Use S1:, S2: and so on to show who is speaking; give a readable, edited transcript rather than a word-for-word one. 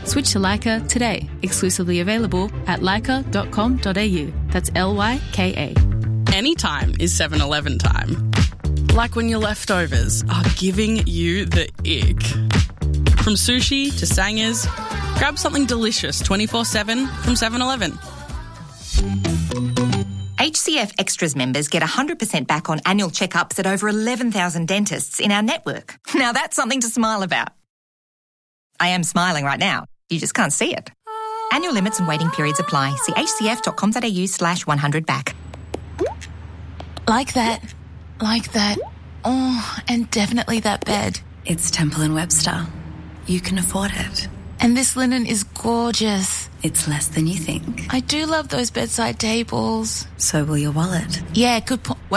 S1: Switch to Leica today. Exclusively available at leica.com.au. That's Lyka.
S2: Anytime is 7-Eleven time. Like when your leftovers are giving you the ick. From sushi to sangers, grab something delicious 24/7 from 7-Eleven.
S3: HCF Extras members get 100% back on annual checkups at over 11,000 dentists in our network. Now that's something to smile about. I am smiling right now. You just can't see it. Annual limits and waiting periods apply. See hcf.com.au/100back.
S4: Like that. Like that. Oh, and definitely that bed.
S5: It's Temple & Webster. You can afford it.
S4: And this linen is gorgeous.
S5: It's less than you think.
S4: I do love those bedside tables.
S5: So will your wallet.
S4: Yeah, good point.